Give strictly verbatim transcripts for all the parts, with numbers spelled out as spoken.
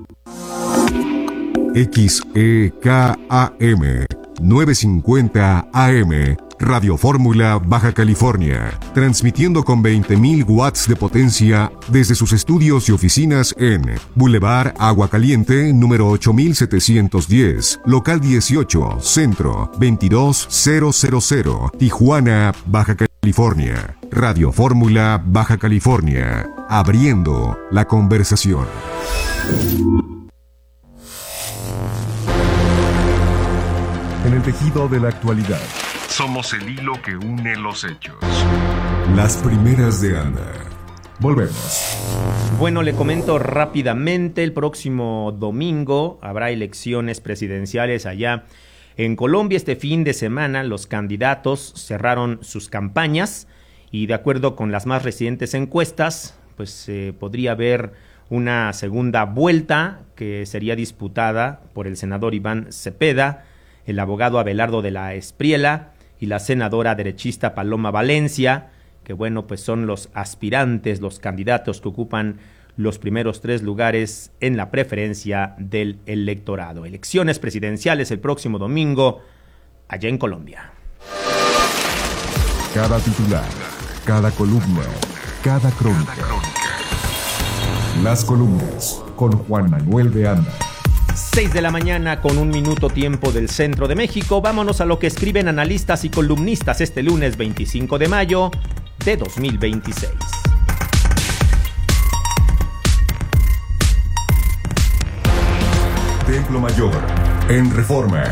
X E K A M novecientos cincuenta A M, Radio Fórmula, Baja California, transmitiendo con veinte mil watts de potencia desde sus estudios y oficinas en Boulevard Agua Caliente, número ocho mil setecientos diez, local dieciocho, Centro, veintidós mil, Tijuana, Baja California. Radio Fórmula, Baja California, abriendo la conversación. En el tejido de la actualidad, somos el hilo que une los hechos. Las primeras de Anda. Volvemos. Bueno, le comento rápidamente, el próximo domingo habrá elecciones presidenciales allá en Colombia. Este fin de semana los candidatos cerraron sus campañas y de acuerdo con las más recientes encuestas, pues eh, podría haber una segunda vuelta que sería disputada por el senador Iván Cepeda, el abogado Abelardo de la Espriella y la senadora derechista Paloma Valencia, que bueno, pues son los aspirantes, los candidatos que ocupan los primeros tres lugares en la preferencia del electorado. Elecciones presidenciales el próximo domingo allá en Colombia. Cada titular, cada columna, cada crónica. Las columnas con Juan Manuel de Anda. seis de la mañana con un minuto tiempo del centro de México. Vámonos a lo que escriben analistas y columnistas este lunes veinticinco de mayo de dos mil veintiséis. Templo Mayor, en Reforma.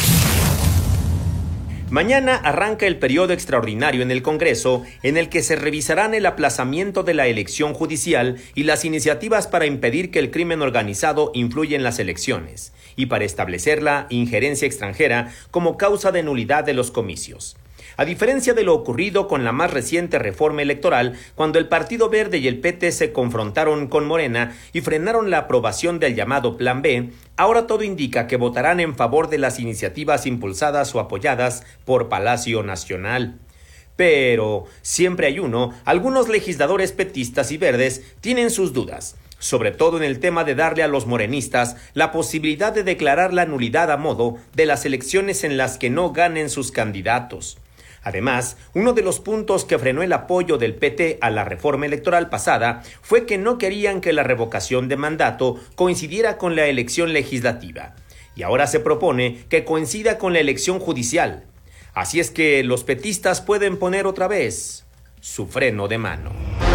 Mañana arranca el periodo extraordinario en el Congreso, en el que se revisarán el aplazamiento de la elección judicial y las iniciativas para impedir que el crimen organizado influya en las elecciones, y para establecer la injerencia extranjera como causa de nulidad de los comicios. A diferencia de lo ocurrido con la más reciente reforma electoral, cuando el Partido Verde y el P T se confrontaron con Morena y frenaron la aprobación del llamado Plan B, ahora todo indica que votarán en favor de las iniciativas impulsadas o apoyadas por Palacio Nacional. Pero siempre hay uno, algunos legisladores petistas y verdes tienen sus dudas, sobre todo en el tema de darle a los morenistas la posibilidad de declarar la nulidad a modo de las elecciones en las que no ganen sus candidatos. Además, uno de los puntos que frenó el apoyo del P T a la reforma electoral pasada fue que no querían que la revocación de mandato coincidiera con la elección legislativa, y ahora se propone que coincida con la elección judicial. Así es que los petistas pueden poner otra vez su freno de mano.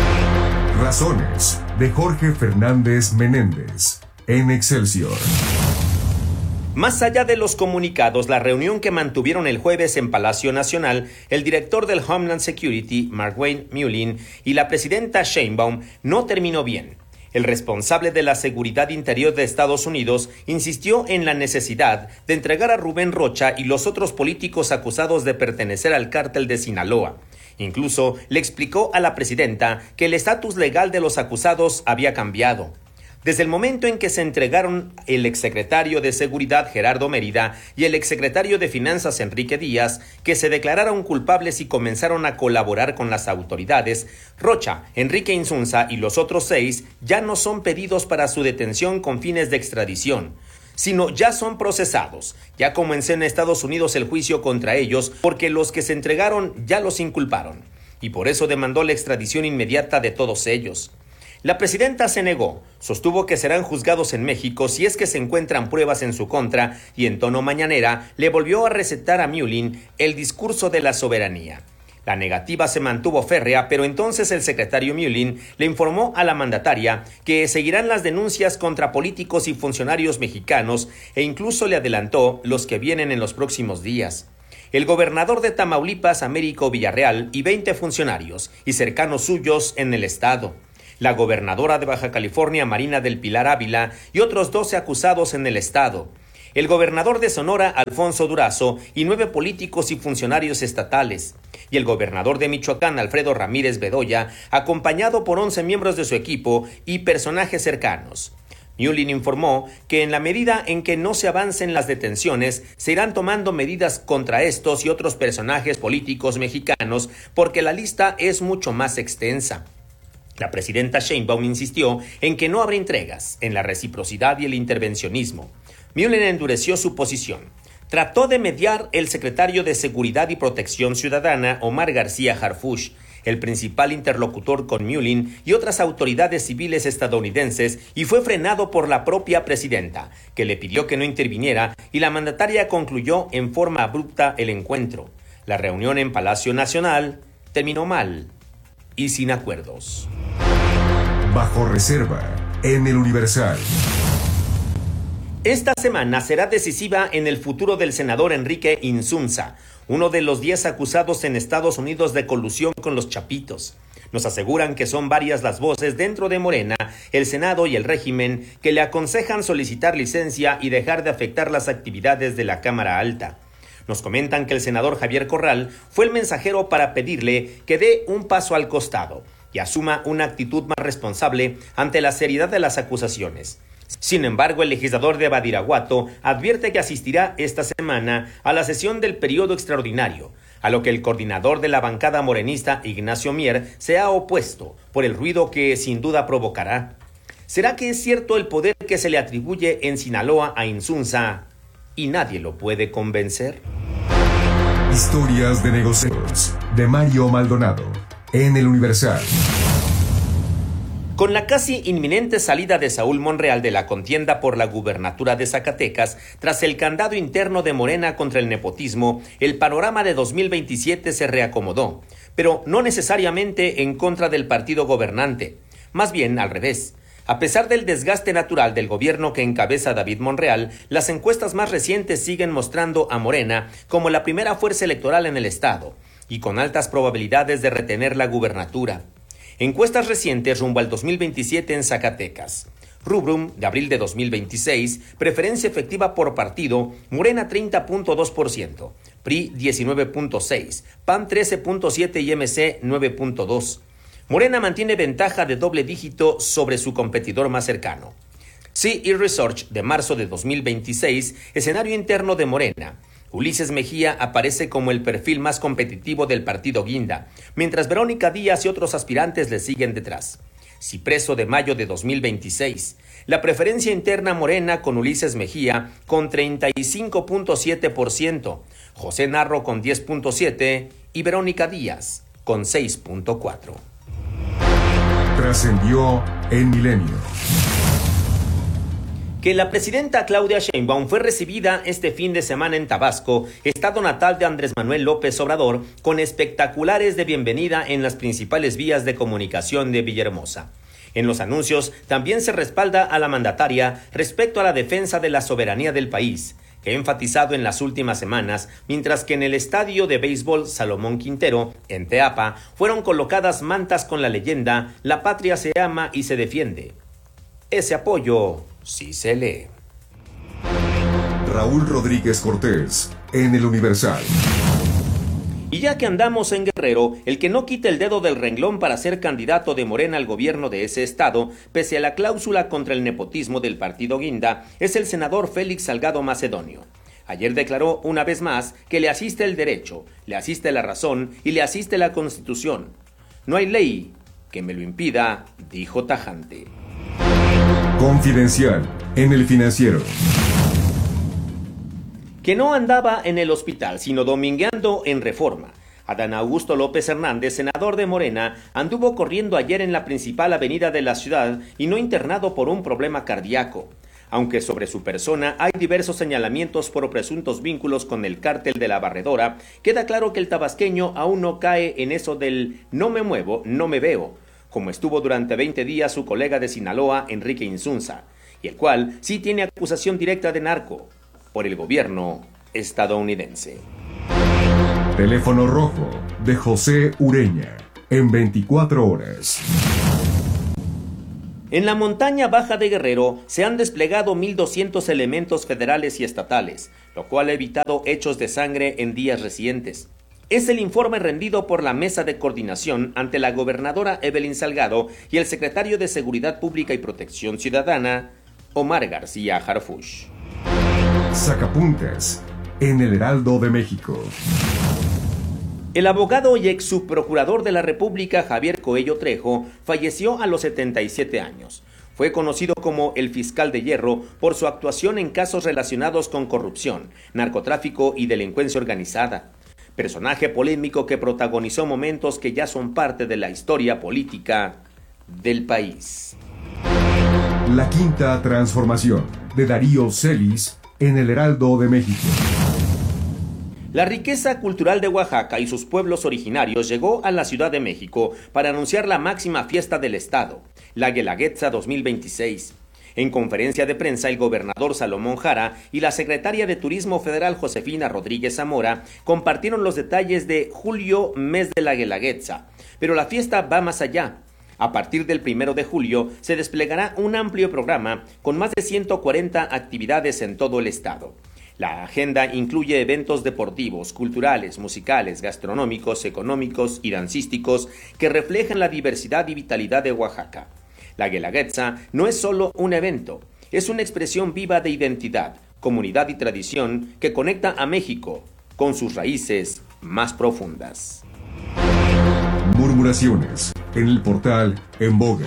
Razones, de Jorge Fernández Menéndez, en Excelsior. Más allá de los comunicados, la reunión que mantuvieron el jueves en Palacio Nacional, el director del Homeland Security, Markwayne Mullin, y la presidenta Sheinbaum no terminó bien. El responsable de la Seguridad Interior de Estados Unidos insistió en la necesidad de entregar a Rubén Rocha y los otros políticos acusados de pertenecer al cártel de Sinaloa. Incluso le explicó a la presidenta que el estatus legal de los acusados había cambiado. Desde el momento en que se entregaron el exsecretario de Seguridad Gerardo Mérida y el exsecretario de Finanzas Enrique Díaz, que se declararon culpables y comenzaron a colaborar con las autoridades, Rocha, Enrique Insunza y los otros seis ya no son pedidos para su detención con fines de extradición, sino ya son procesados. Ya comenzó en Estados Unidos el juicio contra ellos porque los que se entregaron ya los inculparon, y por eso demandó la extradición inmediata de todos ellos. La presidenta se negó, sostuvo que serán juzgados en México si es que se encuentran pruebas en su contra y en tono mañanera le volvió a recetar a Mullin el discurso de la soberanía. La negativa se mantuvo férrea, pero entonces el secretario Mullin le informó a la mandataria que seguirán las denuncias contra políticos y funcionarios mexicanos e incluso le adelantó los que vienen en los próximos días. El gobernador de Tamaulipas, Américo Villarreal, y veinte funcionarios y cercanos suyos en el estado. La gobernadora de Baja California, Marina del Pilar Ávila, y otros doce acusados en el estado. El gobernador de Sonora, Alfonso Durazo, y nueve políticos y funcionarios estatales. Y el gobernador de Michoacán, Alfredo Ramírez Bedoya, acompañado por once miembros de su equipo y personajes cercanos. Mullin informó que en la medida en que no se avancen las detenciones, se irán tomando medidas contra estos y otros personajes políticos mexicanos porque la lista es mucho más extensa. La presidenta Sheinbaum insistió en que no habrá entregas, en la reciprocidad y el intervencionismo. Mullin endureció su posición. Trató de mediar el secretario de Seguridad y Protección Ciudadana, Omar García Harfuch, el principal interlocutor con Mullin y otras autoridades civiles estadounidenses, y fue frenado por la propia presidenta, que le pidió que no interviniera, y la mandataria concluyó en forma abrupta el encuentro. La reunión en Palacio Nacional terminó mal y sin acuerdos. Bajo reserva, en el Universal. Esta semana será decisiva en el futuro del senador Enrique Insunza, uno de los diez acusados en Estados Unidos de colusión con los Chapitos. Nos aseguran que son varias las voces dentro de Morena, el Senado y el régimen que le aconsejan solicitar licencia y dejar de afectar las actividades de la Cámara Alta. Nos comentan que el senador Javier Corral fue el mensajero para pedirle que dé un paso al costado y asuma una actitud más responsable ante la seriedad de las acusaciones. Sin embargo, el legislador de Badiraguato advierte que asistirá esta semana a la sesión del periodo extraordinario, a lo que el coordinador de la bancada morenista, Ignacio Mier, se ha opuesto por el ruido que sin duda provocará. ¿Será que es cierto el poder que se le atribuye en Sinaloa a Insunza y nadie lo puede convencer? Historias de negocios de Mario Maldonado en el Universal. Con la casi inminente salida de Saúl Monreal de la contienda por la gubernatura de Zacatecas, tras el candado interno de Morena contra el nepotismo, el panorama de dos mil veintisiete se reacomodó, pero no necesariamente en contra del partido gobernante, más bien al revés. A pesar del desgaste natural del gobierno que encabeza David Monreal, las encuestas más recientes siguen mostrando a Morena como la primera fuerza electoral en el estado y con altas probabilidades de retener la gubernatura. Encuestas recientes rumbo al dos mil veintisiete en Zacatecas. Rubrum, de abril de dos mil veintiséis, preferencia efectiva por partido, Morena treinta punto dos por ciento, P R I diecinueve punto seis por ciento, P A N trece punto siete por ciento y M C nueve punto dos por ciento. Morena mantiene ventaja de doble dígito sobre su competidor más cercano. C E Research de marzo de dos mil veintiséis, escenario interno de Morena. Ulises Mejía aparece como el perfil más competitivo del partido Guinda, mientras Verónica Díaz y otros aspirantes le siguen detrás. Cipreso de mayo de dos mil veintiséis, la preferencia interna Morena con Ulises Mejía con treinta y cinco punto siete por ciento, José Narro con diez punto siete por ciento y Verónica Díaz con seis punto cuatro por ciento. Trascendió en Milenio. Que la presidenta Claudia Sheinbaum fue recibida este fin de semana en Tabasco, estado natal de Andrés Manuel López Obrador, con espectaculares de bienvenida en las principales vías de comunicación de Villahermosa. En los anuncios también se respalda a la mandataria respecto a la defensa de la soberanía del país, que ha enfatizado en las últimas semanas, mientras que en el estadio de béisbol Salomón Quintero, en Teapa, fueron colocadas mantas con la leyenda «La patria se ama y se defiende». Ese apoyo sí se lee. Raúl Rodríguez Cortés, en el Universal. Y ya que andamos en Guerrero, el que no quita el dedo del renglón para ser candidato de Morena al gobierno de ese estado, pese a la cláusula contra el nepotismo del partido Guinda, es el senador Félix Salgado Macedonio. Ayer declaró una vez más que le asiste el derecho, le asiste la razón y le asiste la Constitución. No hay ley que me lo impida, dijo tajante. Confidencial, en el Financiero. Que no andaba en el hospital, sino domingueando en Reforma. Adán Augusto López Hernández, senador de Morena, anduvo corriendo ayer en la principal avenida de la ciudad y no internado por un problema cardíaco. Aunque sobre su persona hay diversos señalamientos por presuntos vínculos con el cártel de la Barredora, queda claro que el tabasqueño aún no cae en eso del no me muevo, no me veo, como estuvo durante veinte días su colega de Sinaloa, Enrique Insunza, y el cual sí tiene acusación directa de narco por el gobierno estadounidense. Teléfono rojo de José Ureña, en veinticuatro horas. En la montaña baja de Guerrero se han desplegado mil doscientos elementos federales y estatales, lo cual ha evitado hechos de sangre en días recientes. Es el informe rendido por la Mesa de Coordinación ante la gobernadora Evelyn Salgado y el secretario de Seguridad Pública y Protección Ciudadana, Omar García Harfuch. Sacapuntas, en el Heraldo de México. El abogado y ex subprocurador de la República Javier Coello Trejo falleció a los setenta y siete años. Fue conocido como el Fiscal de Hierro por su actuación en casos relacionados con corrupción, narcotráfico y delincuencia organizada. Personaje polémico que protagonizó momentos que ya son parte de la historia política del país. La Quinta Transformación, de Darío Celis, en el Heraldo de México. La riqueza cultural de Oaxaca y sus pueblos originarios llegó a la Ciudad de México para anunciar la máxima fiesta del estado, la Guelaguetza dos mil veintiséis. En conferencia de prensa, el gobernador Salomón Jara y la secretaria de Turismo Federal Josefina Rodríguez Zamora compartieron los detalles de julio, mes de la Guelaguetza. Pero la fiesta va más allá. A partir del primero de julio se desplegará un amplio programa con más de ciento cuarenta actividades en todo el estado. La agenda incluye eventos deportivos, culturales, musicales, gastronómicos, económicos y dancísticos que reflejan la diversidad y vitalidad de Oaxaca. La Guelaguetza no es solo un evento, es una expresión viva de identidad, comunidad y tradición que conecta a México con sus raíces más profundas. Murmuraciones en el portal En Boga.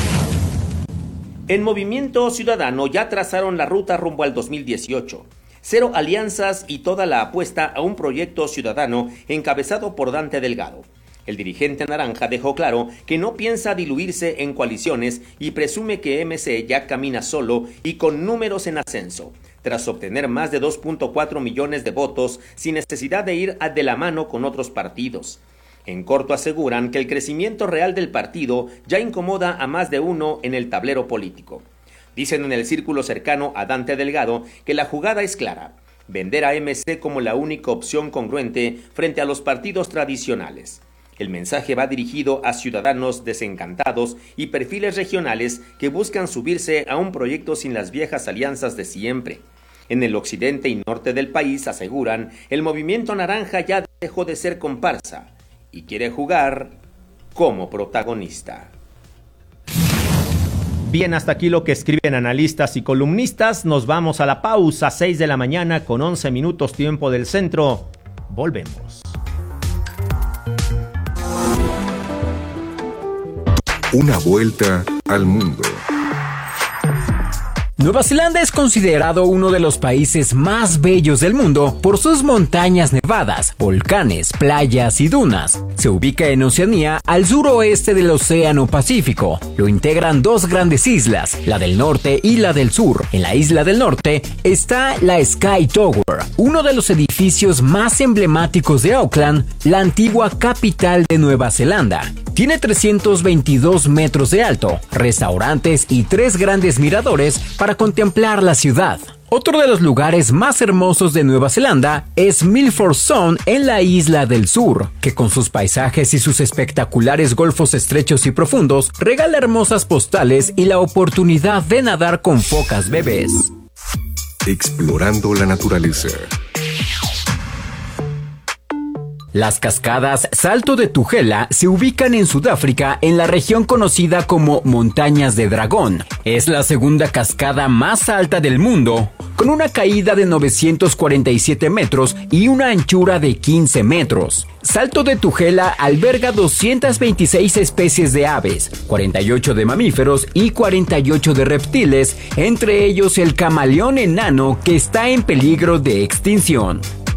En Movimiento Ciudadano ya trazaron la ruta rumbo al dos mil dieciocho. Cero alianzas y toda la apuesta a un proyecto ciudadano encabezado por Dante Delgado. El dirigente naranja dejó claro que no piensa diluirse en coaliciones y presume que M C ya camina solo y con números en ascenso, tras obtener más de dos punto cuatro millones de votos sin necesidad de ir de la mano con otros partidos. En corto aseguran que el crecimiento real del partido ya incomoda a más de uno en el tablero político. Dicen en el círculo cercano a Dante Delgado que la jugada es clara, vender a M C como la única opción congruente frente a los partidos tradicionales. El mensaje va dirigido a ciudadanos desencantados y perfiles regionales que buscan subirse a un proyecto sin las viejas alianzas de siempre. En el occidente y norte del país, aseguran, el movimiento naranja ya dejó de ser comparsa y quiere jugar como protagonista. Bien, hasta aquí lo que escriben analistas y columnistas. Nos vamos a la pausa, seis de la mañana con once minutos tiempo del centro. Volvemos. Una vuelta al mundo. Nueva Zelanda es considerado uno de los países más bellos del mundo por sus montañas nevadas, volcanes, playas y dunas. Se ubica en Oceanía, al suroeste del Océano Pacífico. Lo integran dos grandes islas, la del norte y la del sur. En la isla del norte está la Sky Tower, uno de los edificios más emblemáticos de Auckland, la antigua capital de Nueva Zelanda. Tiene trescientos veintidós metros de alto, restaurantes y tres grandes miradores para contemplar la ciudad. Otro de los lugares más hermosos de Nueva Zelanda es Milford Sound en la isla del sur, que con sus paisajes y sus espectaculares golfos estrechos y profundos regala hermosas postales y la oportunidad de nadar con focas bebés. Explorando la naturaleza. Las cascadas Salto de Tugela se ubican en Sudáfrica en la región conocida como Montañas de Dragón. Es la segunda cascada más alta del mundo, con una caída de novecientos cuarenta y siete metros y una anchura de quince metros. Salto de Tugela alberga doscientas veintiséis especies de aves, cuarenta y ocho de mamíferos y cuarenta y ocho de reptiles, entre ellos el camaleón enano que está en peligro de extinción.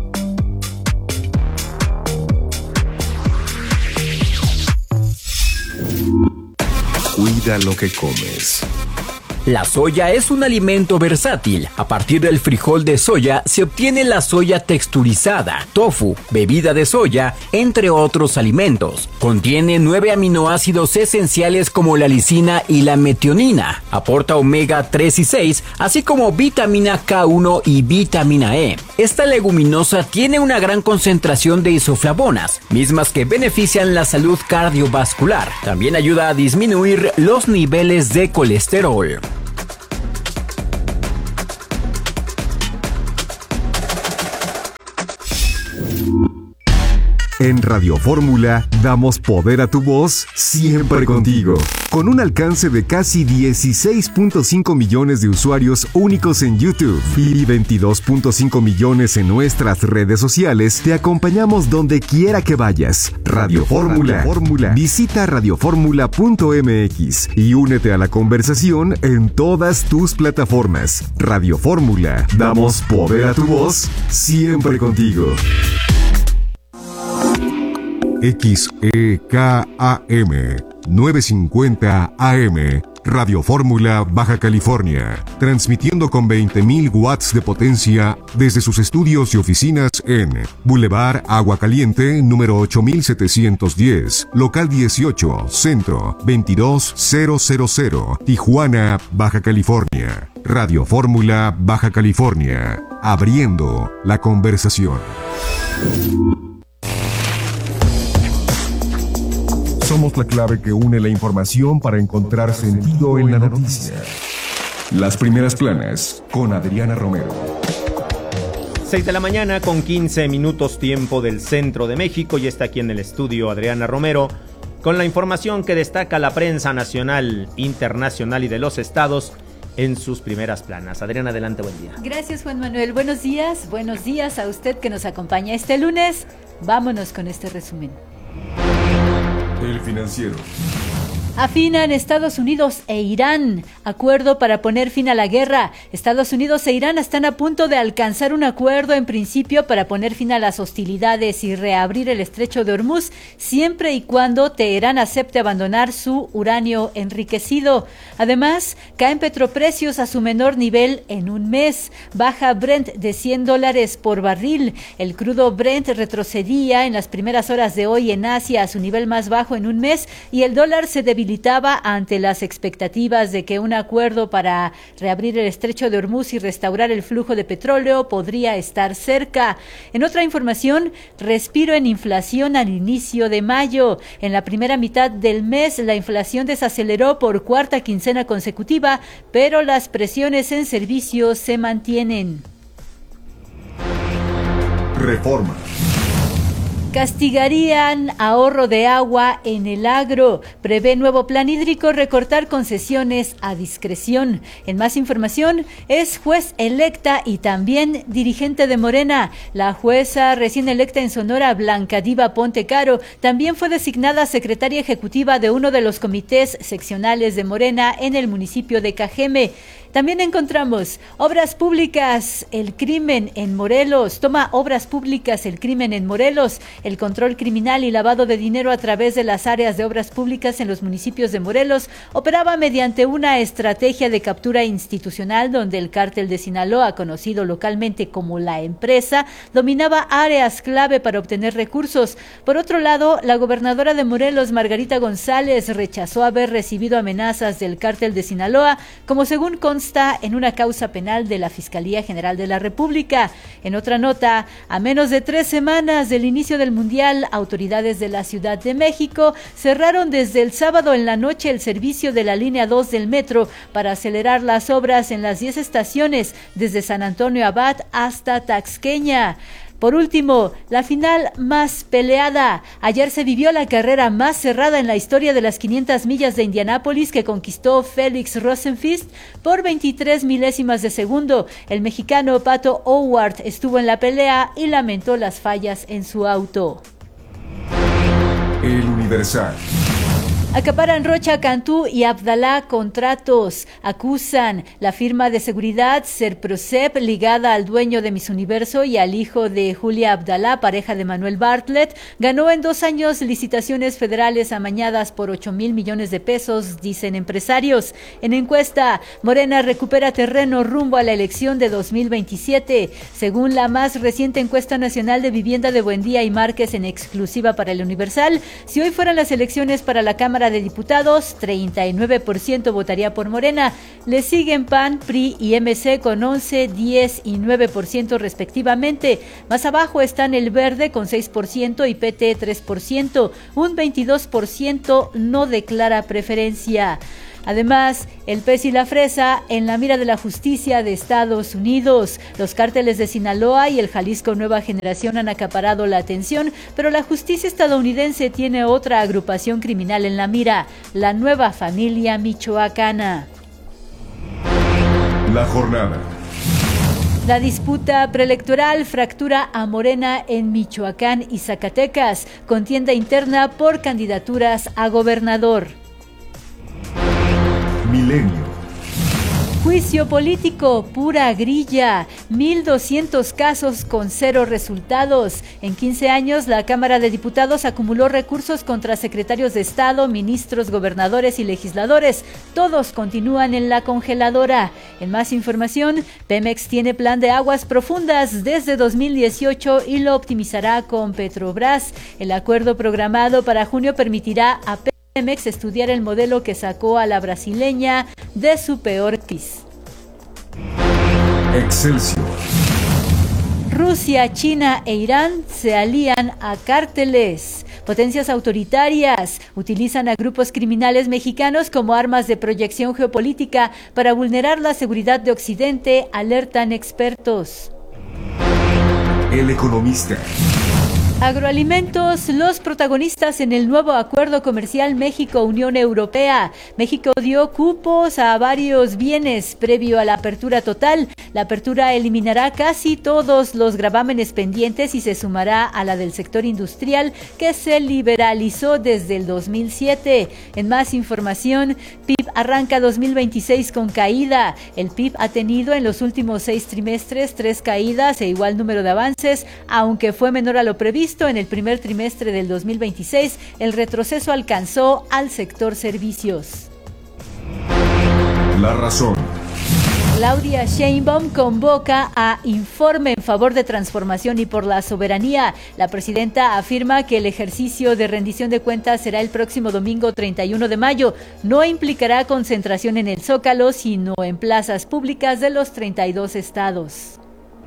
Cuida lo que comes. La soya es un alimento versátil. A partir del frijol de soya se obtiene la soya texturizada, tofu, bebida de soya, entre otros alimentos. Contiene nueve aminoácidos esenciales como la lisina y la metionina. Aporta omega tres y seis, así como vitamina K uno y vitamina E. Esta leguminosa tiene una gran concentración de isoflavonas, mismas que benefician la salud cardiovascular. También ayuda a disminuir los niveles de colesterol. En Radio Fórmula damos poder a tu voz siempre contigo. Con un alcance de casi dieciséis punto cinco millones de usuarios únicos en YouTube y veintidós punto cinco millones en nuestras redes sociales, te acompañamos donde quiera que vayas. Radio Fórmula. Fórmula. Visita radio fórmula punto m x y únete a la conversación en todas tus plataformas. Radio Fórmula. Damos poder a tu voz siempre contigo. X E K A M novecientos cincuenta A M Radio Fórmula Baja California, transmitiendo con veinte mil watts de potencia desde sus estudios y oficinas en Boulevard Agua Caliente, número ocho mil setecientos diez, local dieciocho, centro veintidós mil, Tijuana, Baja California. Radio Fórmula Baja California, abriendo la conversación. Somos la clave que une la información para encontrar sentido en la noticia. Las primeras planas con Adriana Romero. seis de la mañana con quince minutos tiempo del centro de México, y está aquí en el estudio Adriana Romero con la información que destaca la prensa nacional, internacional y de los estados en sus primeras planas. Adriana, adelante, buen día. Gracias, Juan Manuel. Buenos días, buenos días a usted que nos acompaña este lunes. Vámonos con este resumen. El Financiero. Afinan Estados Unidos e Irán acuerdo para poner fin a la guerra. Estados Unidos e Irán están a punto de alcanzar un acuerdo en principio para poner fin a las hostilidades y reabrir el estrecho de Hormuz, siempre y cuando Teherán acepte abandonar su uranio enriquecido. Además, caen petroprecios a su menor nivel en un mes. Baja Brent de cien dólares por barril. El crudo Brent retrocedía en las primeras horas de hoy en Asia a su nivel más bajo en un mes, y el dólar se debilitaba ante las expectativas de que un acuerdo para reabrir el estrecho de Hormuz y restaurar el flujo de petróleo podría estar cerca. En otra información, respiro en inflación al inicio de mayo. En la primera mitad del mes, la inflación desaceleró por cuarta quincena consecutiva, pero las presiones en servicios se mantienen. Reforma. Castigarían ahorro de agua en el agro. Prevé nuevo plan hídrico recortar concesiones a discreción. En más información, es juez electa y también dirigente de Morena. La jueza recién electa en Sonora, Blanca Diva Ponte Caro, también fue designada secretaria ejecutiva de uno de los comités seccionales de Morena en el municipio de Cajeme. También encontramos obras públicas, el crimen en Morelos. Toma obras públicas, el crimen en Morelos. El control criminal y lavado de dinero a través de las áreas de obras públicas en los municipios de Morelos operaba mediante una estrategia de captura institucional donde el cártel de Sinaloa, conocido localmente como La Empresa, dominaba áreas clave para obtener recursos. Por otro lado, la gobernadora de Morelos, Margarita González, rechazó haber recibido amenazas del cártel de Sinaloa, como según consta en una causa penal de la Fiscalía General de la República. En otra nota, a menos de tres semanas del inicio del Mundial, autoridades de la Ciudad de México cerraron desde el sábado en la noche el servicio de la línea dos del metro para acelerar las obras en las diez estaciones, desde San Antonio Abad hasta Taxqueña. Por último, la final más peleada. Ayer se vivió la carrera más cerrada en la historia de las quinientas millas de Indianápolis, que conquistó Félix Rosenqvist por veintitrés milésimas de segundo. El mexicano Pato O'Ward estuvo en la pelea y lamentó las fallas en su auto. El Universal. Acaparan Rocha, Cantú y Abdalá contratos. Acusan la firma de seguridad Serprocep, ligada al dueño de Miss Universo y al hijo de Julia Abdalá, pareja de Manuel Bartlett, ganó en dos años licitaciones federales amañadas por ocho mil millones de pesos, dicen empresarios. En encuesta, Morena recupera terreno rumbo a la elección de dos mil veintisiete. Según la más reciente encuesta nacional de vivienda de Buendía y Márquez en exclusiva para el Universal, si hoy fueran las elecciones para la Cámara de Diputados, treinta y nueve por ciento votaría por Morena. Le siguen P A N, P R I y M C con once, diez y nueve por ciento respectivamente. Más abajo están el Verde con seis por ciento y P T tres por ciento. Un veintidós por ciento no declara preferencia. Además, el pez y la fresa en la mira de la justicia de Estados Unidos. Los cárteles de Sinaloa y el Jalisco Nueva Generación han acaparado la atención, pero la justicia estadounidense tiene otra agrupación criminal en la mira, la Nueva Familia Michoacana. La jornada. La disputa preelectoral fractura a Morena en Michoacán y Zacatecas, contienda interna por candidaturas a gobernador. Milenio. Juicio político, pura grilla, mil doscientos casos con cero resultados. En quince años, la Cámara de Diputados acumuló recursos contra secretarios de Estado, ministros, gobernadores y legisladores. Todos continúan en la congeladora. En más información, Pemex tiene plan de aguas profundas desde dos mil dieciocho y lo optimizará con Petrobras. El acuerdo programado para junio permitirá a Pemex estudiar el modelo que sacó a la brasileña de su peor crisis. Excelsior. Rusia, China e Irán se alían a cárteles. Potencias autoritarias utilizan a grupos criminales mexicanos como armas de proyección geopolítica para vulnerar la seguridad de Occidente, alertan expertos. El Economista. Agroalimentos, los protagonistas en el nuevo acuerdo comercial México-Unión Europea. México dio cupos a varios bienes previo a la apertura total. La apertura eliminará casi todos los gravámenes pendientes y se sumará a la del sector industrial que se liberalizó desde el dos mil siete. En más información, P I B arranca dos mil veintiséis con caída. El P I B ha tenido en los últimos seis trimestres tres caídas e igual número de avances, aunque fue menor a lo previsto. En el primer trimestre del dos mil veintiséis, el retroceso alcanzó al sector servicios. La razón. Claudia Sheinbaum convoca a informe en favor de transformación y por la soberanía. La presidenta afirma que el ejercicio de rendición de cuentas será el próximo domingo treinta y uno de mayo. No implicará concentración en el Zócalo, sino en plazas públicas de los treinta y dos estados.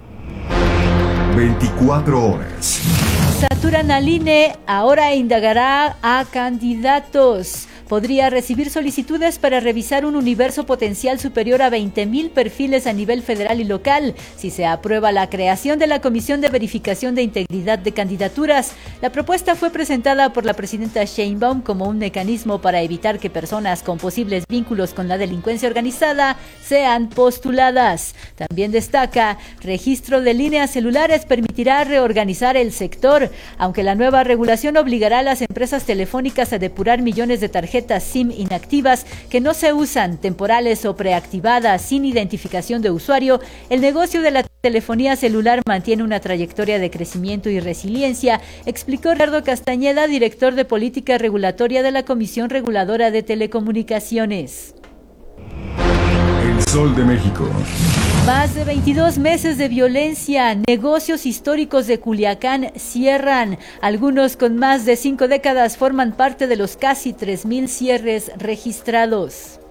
veinticuatro horas. Saturan al I N E, ahora indagará a candidatos. Podría recibir solicitudes para revisar un universo potencial superior a veinte mil perfiles a nivel federal y local, si se aprueba la creación de la Comisión de Verificación de Integridad de Candidaturas. La propuesta fue presentada por la presidenta Sheinbaum como un mecanismo para evitar que personas con posibles vínculos con la delincuencia organizada sean postuladas. También destaca, registro de líneas celulares permitirá reorganizar el sector, aunque la nueva regulación obligará a las empresas telefónicas a depurar millones de tarjetas SIM inactivas que no se usan, temporales o preactivadas sin identificación de usuario. El negocio de la telefonía celular mantiene una trayectoria de crecimiento y resiliencia, explicó Ricardo Castañeda, director de Política Regulatoria de la Comisión Reguladora de Telecomunicaciones. El Sol de México. Más de veintidós meses de violencia, negocios históricos de Culiacán cierran. Algunos con más de cinco décadas forman parte de los casi tres mil cierres registrados.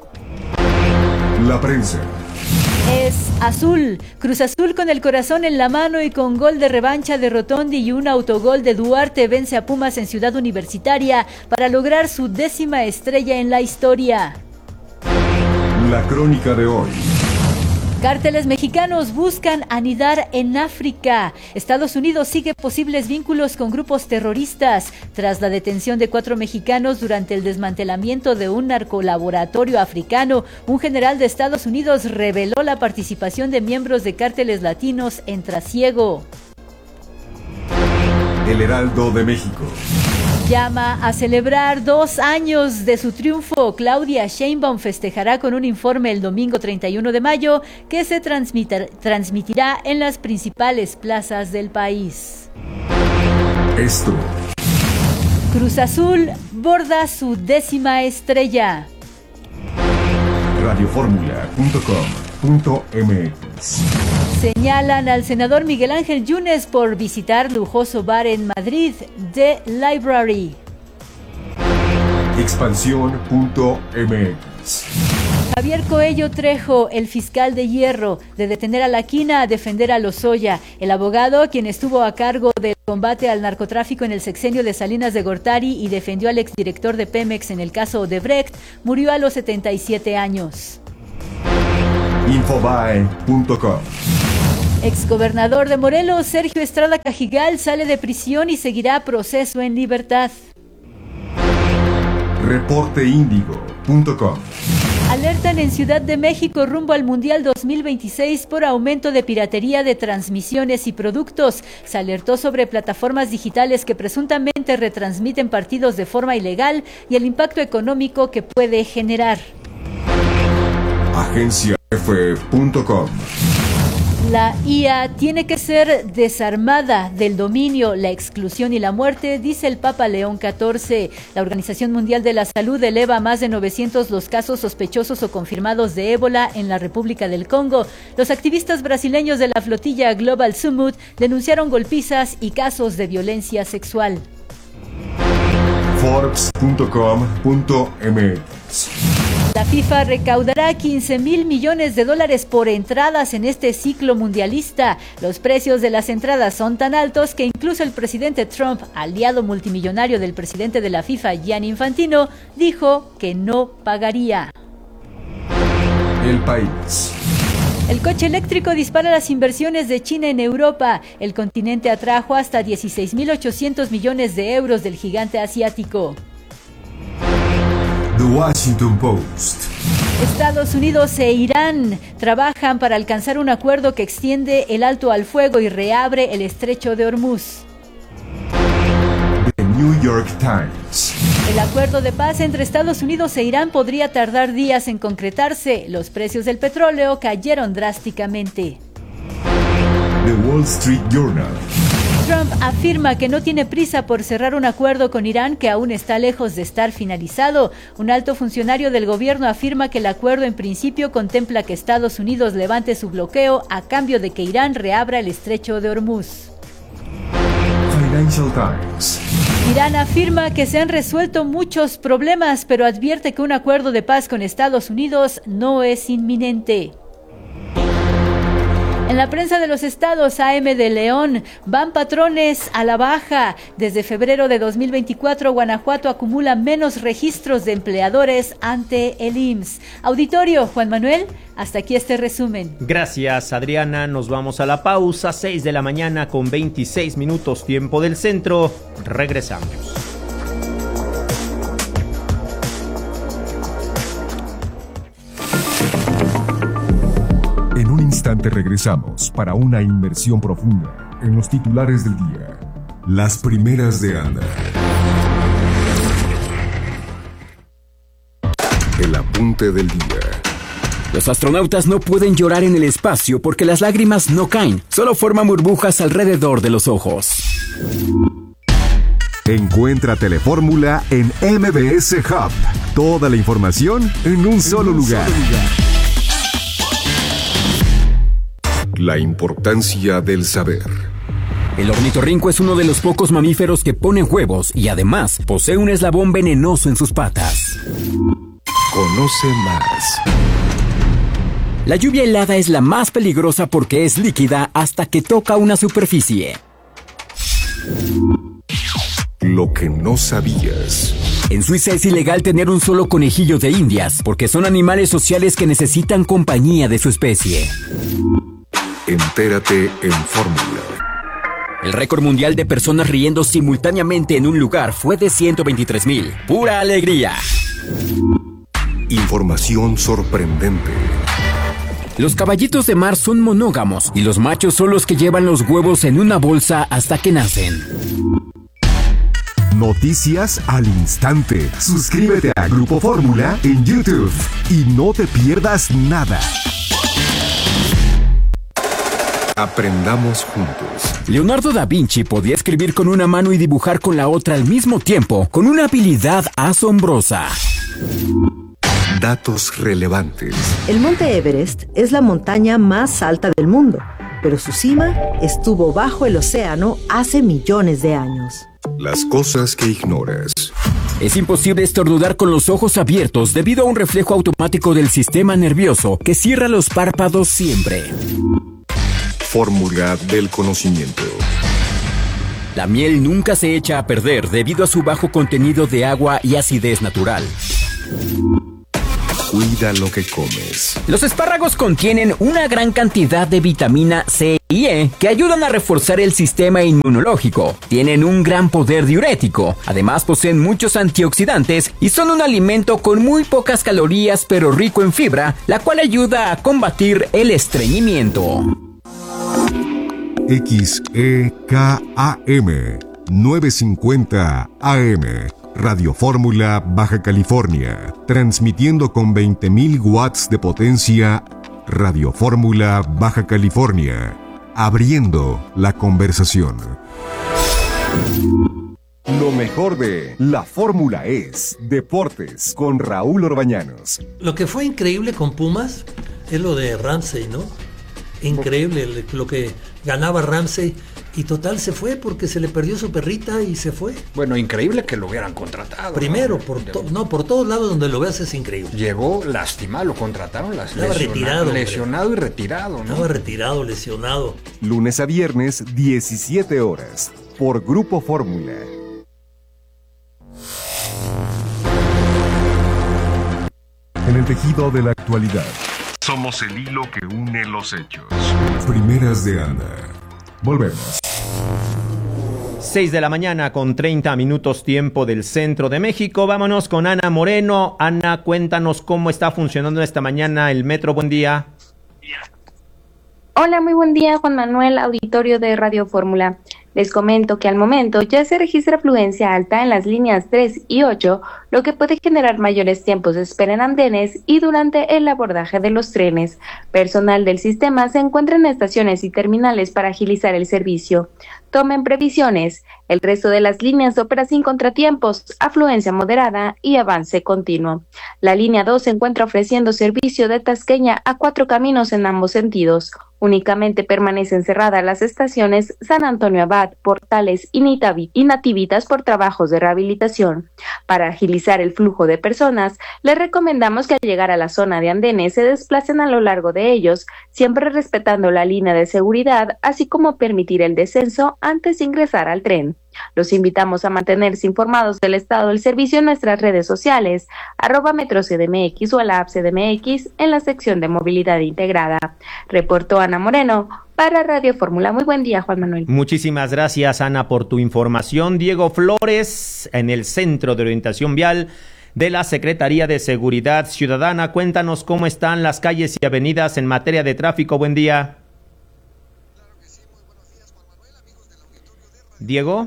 La prensa. Es azul. Cruz Azul con el corazón en la mano y con gol de revancha de Rotondi y un autogol de Duarte vence a Pumas en Ciudad Universitaria para lograr su décima estrella en la historia. La crónica de hoy. Cárteles mexicanos buscan anidar en África. Estados Unidos sigue posibles vínculos con grupos terroristas. Tras la detención de cuatro mexicanos durante el desmantelamiento de un narcolaboratorio africano, un general de Estados Unidos reveló la participación de miembros de cárteles latinos en trasiego. El Heraldo de México. Llama a celebrar dos años de su triunfo. Claudia Sheinbaum festejará con un informe el domingo treinta y uno de mayo que se transmitirá en las principales plazas del país. Esto. Cruz Azul borda su décima estrella. radio fórmula punto com punto m x. Señalan al senador Miguel Ángel Yunes por visitar lujoso bar en Madrid, The Library. expansión punto m x. Javier Coello Trejo, el fiscal de Hierro, de detener a la Quina a defender a Lozoya. El abogado, quien estuvo a cargo del combate al narcotráfico en el sexenio de Salinas de Gortari y defendió al exdirector de Pemex en el caso Odebrecht, murió a los setenta y siete años. Infobae punto com. Exgobernador de Morelos, Sergio Estrada Cajigal, sale de prisión y seguirá proceso en libertad. reporte índigo punto com. Alertan en Ciudad de México rumbo al Mundial dos mil veintiséis por aumento de piratería de transmisiones y productos. Se alertó sobre plataformas digitales que presuntamente retransmiten partidos de forma ilegal y el impacto económico que puede generar. agencia efe punto com. La I A tiene que ser desarmada del dominio, la exclusión y la muerte, dice el Papa León catorce. La Organización Mundial de la Salud eleva a más de novecientos los casos sospechosos o confirmados de ébola en la República del Congo. Los activistas brasileños de la flotilla Global Summit denunciaron golpizas y casos de violencia sexual. forbes punto com punto eme equis. La FIFA recaudará quince mil millones de dólares por entradas en este ciclo mundialista. Los precios de las entradas son tan altos que incluso el presidente Trump, aliado multimillonario del presidente de la FIFA, Gianni Infantino, dijo que no pagaría. El país. El coche eléctrico dispara las inversiones de China en Europa. El continente atrajo hasta dieciséis mil ochocientos millones de euros del gigante asiático. The Washington Post. Estados Unidos e Irán trabajan para alcanzar un acuerdo que extiende el alto al fuego y reabre el estrecho de Hormuz. The New York Times. El acuerdo de paz entre Estados Unidos e Irán podría tardar días en concretarse. Los precios del petróleo cayeron drásticamente. The Wall Street Journal. Trump afirma que no tiene prisa por cerrar un acuerdo con Irán que aún está lejos de estar finalizado. Un alto funcionario del gobierno afirma que el acuerdo en principio contempla que Estados Unidos levante su bloqueo a cambio de que Irán reabra el estrecho de Hormuz. Financial Times. Irán afirma que se han resuelto muchos problemas, pero advierte que un acuerdo de paz con Estados Unidos no es inminente. En la prensa de los estados, A M de León, van patrones a la baja. Desde febrero de dos mil veinticuatro, Guanajuato acumula menos registros de empleadores ante el I M S S. Auditorio, Juan Manuel, hasta aquí este resumen. Gracias, Adriana. Nos vamos a la pausa, seis de la mañana con veintiséis minutos, tiempo del centro. Regresamos. En un instante regresamos para una inmersión profunda en los titulares del día. Las primeras de Anda. El apunte del día. Los astronautas no pueden llorar en el espacio porque las lágrimas no caen, solo forman burbujas alrededor de los ojos. Encuentra Telefórmula en M B S Hub. Toda la información en un solo lugar. La importancia del saber. El ornitorrinco es uno de los pocos mamíferos que ponen huevos y además posee un eslabón venenoso en sus patas. Conoce más. La lluvia helada es la más peligrosa porque es líquida hasta que toca una superficie. Lo que no sabías. En Suiza es ilegal tener un solo conejillo de indias porque son animales sociales que necesitan compañía de su especie. Entérate en Fórmula. El récord mundial de personas riendo simultáneamente en un lugar fue de ciento veintitrés mil. ¡Pura alegría! Información sorprendente. Los caballitos de mar son monógamos y los machos son los que llevan los huevos en una bolsa hasta que nacen. Noticias al instante. Suscríbete a Grupo Fórmula en YouTube y no te pierdas nada. Aprendamos juntos. Leonardo da Vinci podía escribir con una mano y dibujar con la otra al mismo tiempo, con una habilidad asombrosa. Datos relevantes. El monte Everest es la montaña más alta del mundo, pero su cima estuvo bajo el océano hace millones de años. Las cosas que ignoras. Es imposible estornudar con los ojos abiertos debido a un reflejo automático del sistema nervioso que cierra los párpados siempre. Fórmula del conocimiento. La miel nunca se echa a perder debido a su bajo contenido de agua y acidez natural. Cuida lo que comes. Los espárragos contienen una gran cantidad de vitamina C y E que ayudan a reforzar el sistema inmunológico. Tienen un gran poder diurético. Además poseen muchos antioxidantes y son un alimento con muy pocas calorías pero rico en fibra, la cual ayuda a combatir el estreñimiento. X E K A M novecientos cincuenta A M Radio Fórmula Baja California, transmitiendo con veinte mil watts de potencia. Radio Fórmula Baja California, abriendo la conversación. Lo mejor de La Fórmula es Deportes con Raúl Orbañanos. Lo que fue increíble con Pumas es lo de Ramsey, ¿no? Increíble lo que ganaba Ramsey. Y total se fue porque se le perdió su perrita y se fue. Bueno, increíble que lo hubieran contratado. Primero, ¿no? por to- no, por todos lados donde lo veas es increíble. Llegó lastimado, lo contrataron las Estaba retirado, hombre. lesionado y retirado, ¿no? Estaba retirado, lesionado. Lunes a viernes, diecisiete horas, por Grupo Fórmula. En el tejido de la actualidad. Somos el hilo que une los hechos. Primeras de Ana. Volvemos. seis de la mañana con treinta minutos tiempo del centro de México. Vámonos con Ana Moreno. Ana, cuéntanos cómo está funcionando esta mañana el metro. Buen día. Hola, muy buen día, Juan Manuel, auditorio de Radio Fórmula. Les comento que al momento ya se registra afluencia alta en las líneas tres y ocho, lo que puede generar mayores tiempos de espera en andenes y durante el abordaje de los trenes. Personal del sistema se encuentra en estaciones y terminales para agilizar el servicio. Tomen previsiones. El resto de las líneas opera sin contratiempos, afluencia moderada y avance continuo. La línea dos se encuentra ofreciendo servicio de Tasqueña a Cuatro Caminos en ambos sentidos. Únicamente permanecen cerradas las estaciones San Antonio Abad, Portales y Nativitas por trabajos de rehabilitación. Para agilizar el flujo de personas, les recomendamos que al llegar a la zona de andenes se desplacen a lo largo de ellos, siempre respetando la línea de seguridad, así como permitir el descenso antes de ingresar al tren. Los invitamos a mantenerse informados del estado del servicio en nuestras redes sociales, arroba Metro C D M X o a la app C D M X en la sección de movilidad integrada. Reportó Ana Moreno para Radio Fórmula. Muy buen día, Juan Manuel. Muchísimas gracias, Ana, por tu información. Diego Flores, en el Centro de Orientación Vial de la Secretaría de Seguridad Ciudadana. Cuéntanos cómo están las calles y avenidas en materia de tráfico. Buen día. Diego.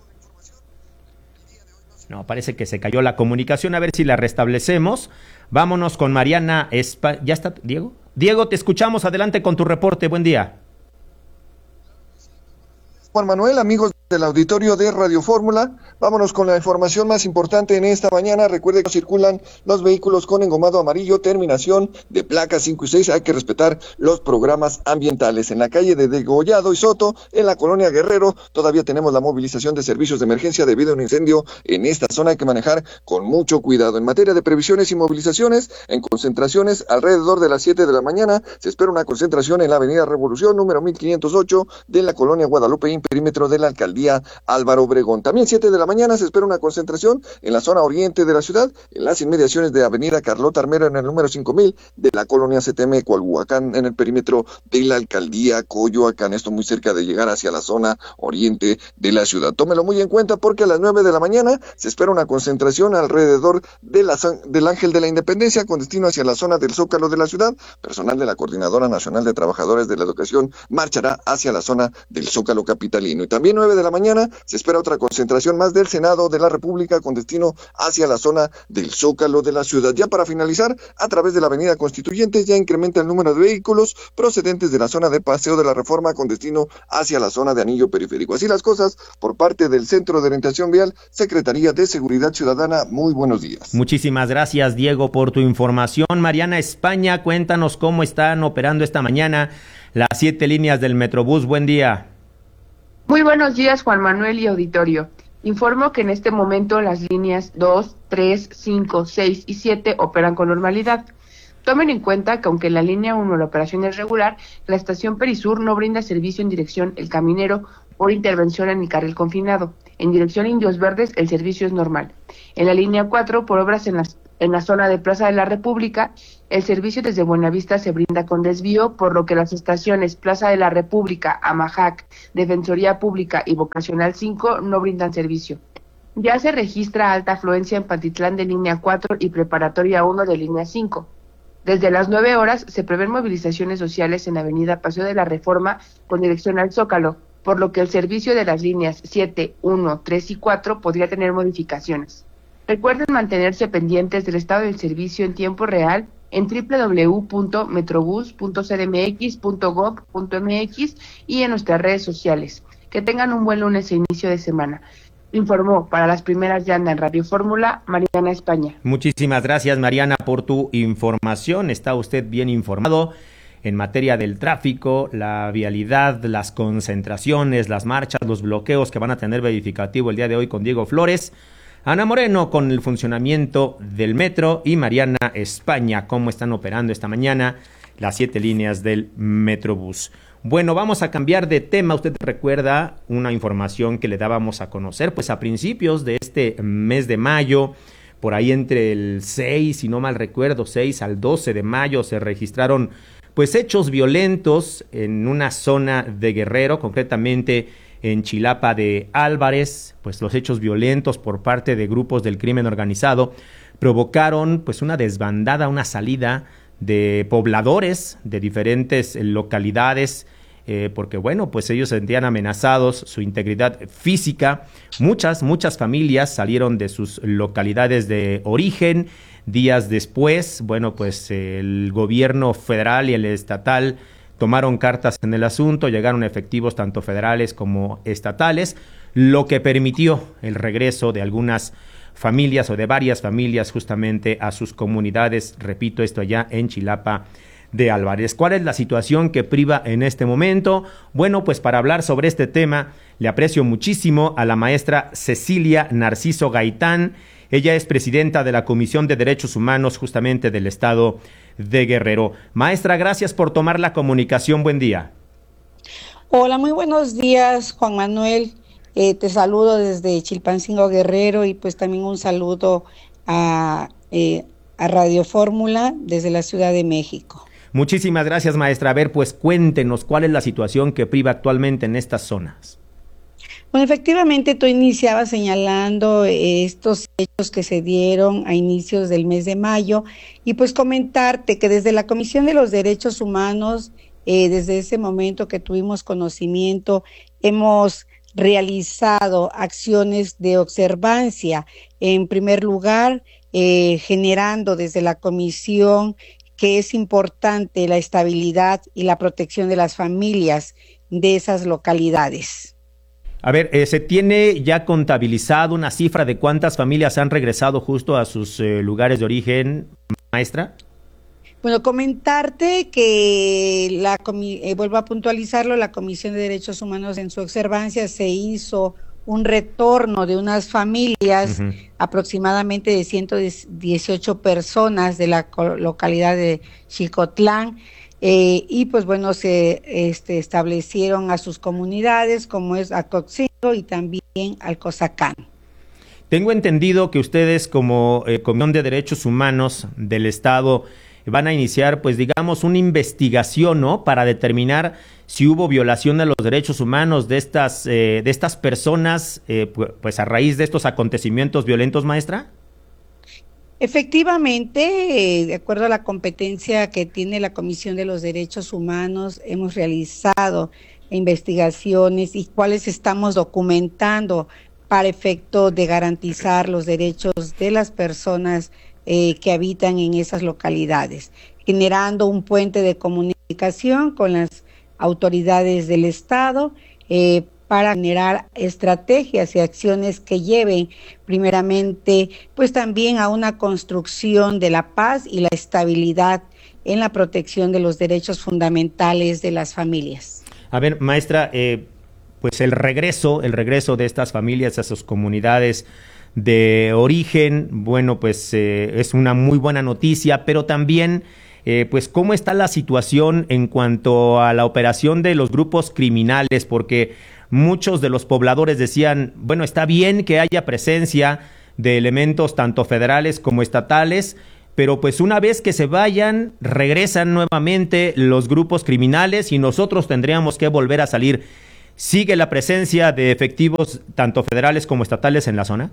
No, parece que se cayó la comunicación, a ver si la restablecemos. Vámonos con Mariana Espa... ¿Ya está, Diego? Diego, te escuchamos, adelante con tu reporte, buen día. Juan Manuel, amigos del auditorio de Radio Fórmula, vámonos con la información más importante en esta mañana. Recuerde que circulan los vehículos con engomado amarillo, terminación de placas cinco y seis, hay que respetar los programas ambientales. En la calle de Degollado y Soto, en la colonia Guerrero, todavía tenemos la movilización de servicios de emergencia debido a un incendio en esta zona, hay que manejar con mucho cuidado. En materia de previsiones y movilizaciones, en concentraciones, alrededor de las siete de la mañana, se espera una concentración en la avenida Revolución, número mil quinientos ocho, de la colonia Guadalupe, en perímetro de la alcaldía Álvaro Obregón. También siete de la mañana se espera una concentración en la zona oriente de la ciudad, en las inmediaciones de avenida Carlota Armero en el número cinco mil de la colonia C T M Coalhuacán, en el perímetro de la alcaldía Coyoacán, esto muy cerca de llegar hacia la zona oriente de la ciudad. Tómelo muy en cuenta porque a las nueve de la mañana se espera una concentración alrededor de la, del Ángel de la Independencia con destino hacia la zona del Zócalo de la ciudad. Personal de la Coordinadora Nacional de Trabajadores de la Educación marchará hacia la zona del Zócalo capitalino. Y también nueve de la mañana se espera otra concentración más del Senado de la República con destino hacia la zona del Zócalo de la ciudad. Ya para finalizar, a través de la avenida Constituyentes ya incrementa el número de vehículos procedentes de la zona de Paseo de la Reforma con destino hacia la zona de Anillo Periférico. Así las cosas por parte del Centro de Orientación Vial, Secretaría de Seguridad Ciudadana. Muy buenos días. Muchísimas gracias, Diego, por tu información. Mariana España, cuéntanos cómo están operando esta mañana las siete líneas del Metrobús. Buen día. Muy buenos días, Juan Manuel y auditorio. Informo que en este momento las líneas dos, tres, cinco, seis y siete operan con normalidad. Tomen en cuenta que aunque en la línea uno la operación es regular, la estación Perisur no brinda servicio en dirección El Caminero por intervención en el carril confinado. En dirección Indios Verdes el servicio es normal. En la línea cuatro, por obras en, las, en la zona de Plaza de la República, el servicio desde Buenavista se brinda con desvío, por lo que las estaciones Plaza de la República, Amajac, Defensoría Pública y Vocacional cinco no brindan servicio. Ya se registra alta afluencia en Pantitlán de línea cuatro y Preparatoria uno de línea cinco. Desde las nueve horas se prevén movilizaciones sociales en Avenida Paseo de la Reforma con dirección al Zócalo, por lo que el servicio de las líneas siete, uno, tres y cuatro podría tener modificaciones. Recuerden mantenerse pendientes del estado del servicio en tiempo real en doble u doble u doble u punto metrobús punto c d m x punto gob punto m x y en nuestras redes sociales. Que tengan un buen lunes e inicio de semana. Informó para las primeras ya en Radio Fórmula, Mariana España. Muchísimas gracias, Mariana, por tu información. Está usted bien informado en materia del tráfico, la vialidad, las concentraciones, las marchas, los bloqueos que van a tener verificativo el día de hoy con Diego Flores, Ana Moreno con el funcionamiento del metro y Mariana España, cómo están operando esta mañana las siete líneas del Metrobús. Bueno, vamos a cambiar de tema. Usted recuerda una información que le dábamos a conocer, pues a principios de este mes de mayo, por ahí entre el seis, si no mal recuerdo, seis al doce de mayo, se registraron pues hechos violentos en una zona de Guerrero, concretamente en Chilapa de Álvarez. Pues los hechos violentos por parte de grupos del crimen organizado provocaron pues una desbandada, una salida de pobladores de diferentes localidades, eh, porque bueno, pues ellos sentían amenazados su integridad física. Muchas, muchas familias salieron de sus localidades de origen. Días después, bueno, pues el gobierno federal y el estatal tomaron cartas en el asunto, llegaron efectivos tanto federales como estatales, lo que permitió el regreso de algunas familias o de varias familias justamente a sus comunidades, repito, esto allá en Chilapa de Álvarez. ¿Cuál es la situación que priva en este momento? Bueno, pues para hablar sobre este tema le aprecio muchísimo a la maestra Cecilia Narciso Gaitán. Ella es presidenta de la Comisión de Derechos Humanos justamente del estado de Guerrero. Maestra, gracias por tomar la comunicación. Buen día. Hola, muy buenos días, Juan Manuel. Eh, te saludo desde Chilpancingo, Guerrero, y pues también un saludo a, eh, a Radio Fórmula desde la Ciudad de México. Muchísimas gracias, maestra. A ver, pues cuéntenos cuál es la situación que priva actualmente en estas zonas. Bueno, efectivamente tú iniciabas señalando estos hechos que se dieron a inicios del mes de mayo y pues comentarte que desde la Comisión de los Derechos Humanos, eh, desde ese momento que tuvimos conocimiento, hemos realizado acciones de observancia. En primer lugar, eh, generando desde la comisión que es importante la estabilidad y la protección de las familias de esas localidades. A ver, eh, ¿se tiene ya contabilizado una cifra de cuántas familias han regresado justo a sus eh, lugares de origen, maestra? Bueno, comentarte que, la eh, vuelvo a puntualizarlo, la Comisión de Derechos Humanos en su observancia se hizo un retorno de unas familias, uh-huh. aproximadamente de ciento dieciocho personas de la localidad de Xicotlán, eh, y pues bueno, se este, establecieron a sus comunidades, como es Acoxingo y también Alcozacán. Tengo entendido que ustedes como eh, Comisión de Derechos Humanos del Estado van a iniciar, pues digamos, una investigación, ¿no?, para determinar si hubo violación de los derechos humanos de estas eh, de estas personas, eh, pues a raíz de estos acontecimientos violentos, maestra. Efectivamente, eh, de acuerdo a la competencia que tiene la Comisión de los Derechos Humanos, hemos realizado investigaciones y cuáles estamos documentando para efecto de garantizar los derechos de las personas Eh, que habitan en esas localidades, generando un puente de comunicación con las autoridades del Estado eh, para generar estrategias y acciones que lleven primeramente pues también a una construcción de la paz y la estabilidad en la protección de los derechos fundamentales de las familias. A ver, maestra, eh, pues el regreso, el regreso de estas familias a sus comunidades de origen, bueno, pues eh, es una muy buena noticia, pero también eh, pues cómo está la situación en cuanto a la operación de los grupos criminales, porque muchos de los pobladores decían, bueno, está bien que haya presencia de elementos tanto federales como estatales, pero pues una vez que se vayan, regresan nuevamente los grupos criminales y nosotros tendríamos que volver a salir. ¿Sigue la presencia de efectivos tanto federales como estatales en la zona?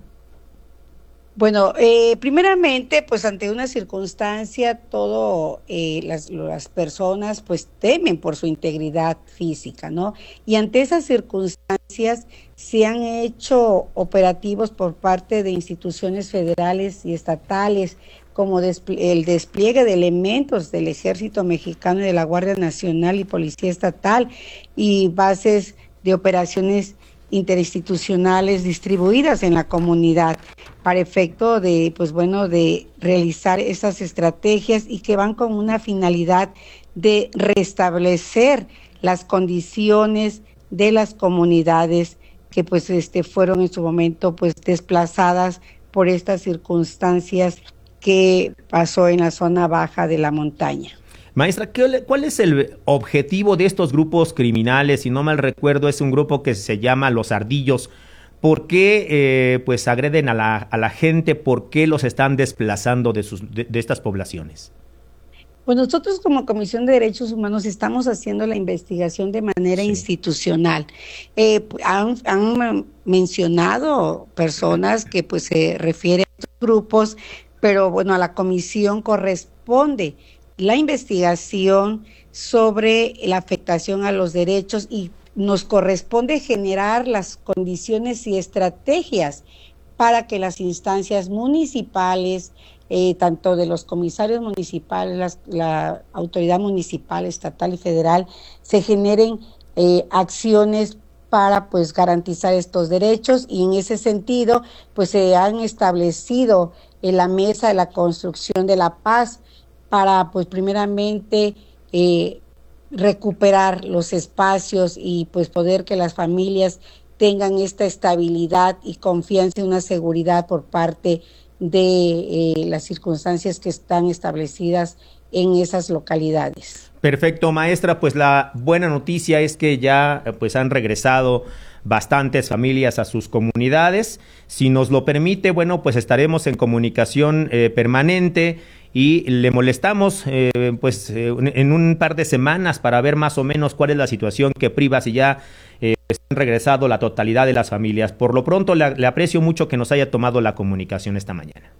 Bueno, eh, primeramente, pues ante una circunstancia, todo eh, las, las personas pues temen por su integridad física, ¿no? Y ante esas circunstancias se han hecho operativos por parte de instituciones federales y estatales, como despl- el despliegue de elementos del Ejército Mexicano y de la Guardia Nacional y Policía Estatal y bases de operaciones interinstitucionales distribuidas en la comunidad para efecto de, pues bueno, de realizar esas estrategias y que van con una finalidad de restablecer las condiciones de las comunidades que pues este fueron en su momento pues desplazadas por estas circunstancias que pasó en la zona baja de la montaña. Maestra, ¿qué, ¿cuál es el objetivo de estos grupos criminales? Si no mal recuerdo, es un grupo que se llama Los Ardillos. ¿Por qué eh, pues agreden a la, a la gente? ¿Por qué los están desplazando de, sus, de, de estas poblaciones? Pues nosotros como Comisión de Derechos Humanos estamos haciendo la investigación de manera sí. institucional. Eh, han, han mencionado personas que pues se refieren a estos grupos, pero bueno, a la comisión corresponde la investigación sobre la afectación a los derechos y nos corresponde generar las condiciones y estrategias para que las instancias municipales, eh, tanto de los comisarios municipales, las, la autoridad municipal, estatal y federal, se generen eh, acciones para pues garantizar estos derechos y en ese sentido pues se han establecido en la mesa de la construcción de la paz para pues primeramente eh, recuperar los espacios y pues poder que las familias tengan esta estabilidad y confianza y una seguridad por parte de eh, las circunstancias que están establecidas en esas localidades. Perfecto, maestra, pues la buena noticia es que ya pues han regresado bastantes familias a sus comunidades. Si nos lo permite, bueno, pues estaremos en comunicación eh, permanente y le molestamos eh, pues eh, en un par de semanas para ver más o menos cuál es la situación que priva si ya eh, pues, han regresado la totalidad de las familias. Por lo pronto le, le aprecio mucho que nos haya tomado la comunicación esta mañana.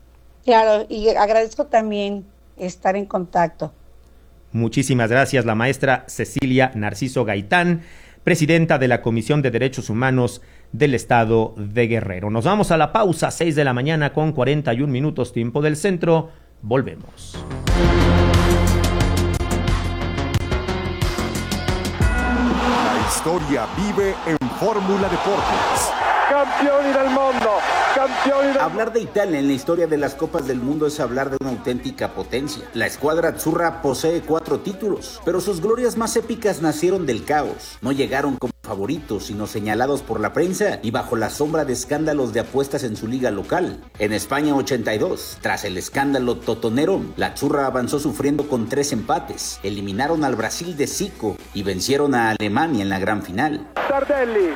Claro, y agradezco también estar en contacto. Muchísimas gracias, la maestra Cecilia Narciso Gaitán, presidenta de la Comisión de Derechos Humanos del Estado de Guerrero. Nos vamos a la pausa, seis de la mañana con cuarenta y un minutos, tiempo del centro. Volvemos. La historia vive en Fórmula Deportes. Campioni del mundo, campioni del... Hablar de Italia en la historia de las Copas del Mundo es hablar de una auténtica potencia. La escuadra azzurra posee cuatro títulos, pero sus glorias más épicas nacieron del caos. No llegaron como favoritos, sino señalados por la prensa y bajo la sombra de escándalos de apuestas en su liga local. En España ochenta y dos, tras el escándalo totonero, la azzurra avanzó sufriendo con tres empates. Eliminaron al Brasil de Zico y vencieron a Alemania en la gran final. Tardelli.